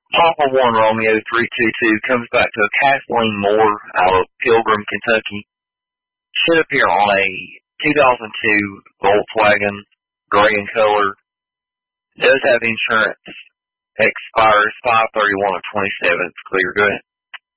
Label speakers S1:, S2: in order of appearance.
S1: Papa 1 Romeo 322 comes back to a Kathleen Moore out of Pilgrim, Kentucky. Should appear on a 2002 Volkswagen, gray in color. Does have insurance. Expires 5/31 of 27. It's clear. Go ahead.